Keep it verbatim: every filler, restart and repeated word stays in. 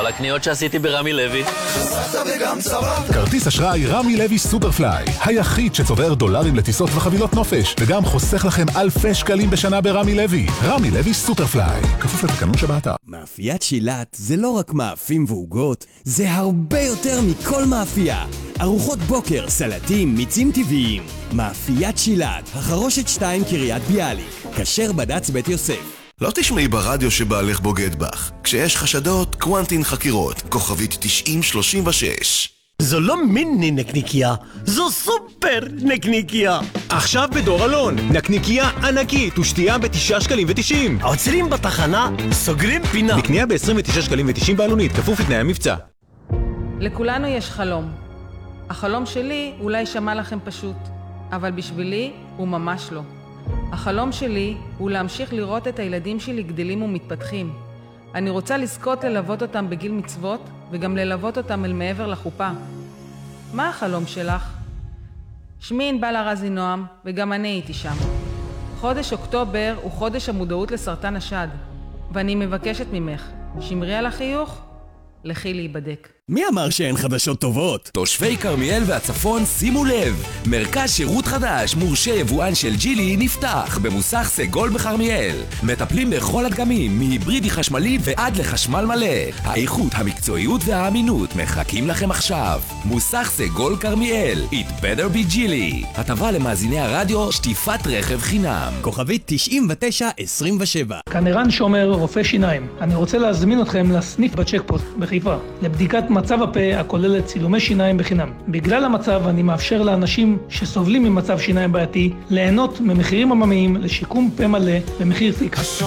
הקניות שעשיתי ברמי לוי. חסכת וגם צברת. כרטיס אשראי רמי לוי סופרפליי, היחיד שצובר דולרים לטיסות וחבילות נופש, וגם חוסך לכם אלפי שקלים בשנה ברמי לוי. רמי לוי סופרפליי, כפוף לתקנון שבאתר. מאפיית שילת זה לא רק מאפים ועוגות, זה הרבה יותר מכל מאפייה. ארוחות בוקר, סלטים, מיצים טבעיים. מאפיית שילת, החרושת שתיים קריית ביאליק, כשר בד"ץ בית יוסף. לא תשמעי ברדיו שבעלך בוגד בך. כשיש חשדות, קוונטין חקירות, כוכבית תשעים שלושים ושש. זו לא מיני נקניקיה, זו סופר נקניקיה. עכשיו בדור אלון, נקניקיה ענקית ושתייה בתשעה שקלים ותשעים. עוצרים בתחנה, סוגרים פינה. בקנייה ב-עשרים ותשעה שקלים ותשעים בעלונית, כפוף לתנאי המבצע. לכולנו יש חלום. החלום שלי אולי שמע לכם פשוט, אבל בשבילי הוא ממש לא. החלום שלי הוא להמשיך לראות את הילדים שלי גדלים ומתפתחים. אני רוצה לזכות ללוות אותם בגיל מצוות, וגם ללוות אותם אל מעבר לחופה. מה החלום שלך? שמי ענבל ארזי נועם, וגם אני הייתי שם. חודש אוקטובר הוא חודש המודעות לסרטן השד, ואני מבקשת ממך, שמרי על החיוך, לכי להיבדק. מי אמר שאין חדשות טובות? תושבי כרמיאל והצפון, שימו לב, מרכז שירות חדש מורשה יבואן של ג'ילי נפתח במוסך סגול בכרמיאל. מטפלים בכל הדגמים, מהיברידי חשמלי ועד לחשמל מלא. האיכות, המקצועיות והאמינות מחכים לכם עכשיו. מוסך סגול כרמיאל, It better be ג'ילי. הטבה למאזיני הרדיו, שטיפת רכב חינם. כוכבית תשעים ותשע עשרים ושבע. כאן ערן שומר, רופא שיניים. אני רוצה להזמין אתכם לסניף בצ'קפוסט בחיפה, לבדיקת מצב הפה הכוללת צילומי שיניים בחינם. בגלל המצב אני מאפשר לאנשים שסובלים ממצב שיניים בעייתי ליהנות ממחירים עממיים לשיקום פה מלא במחיר פיקס.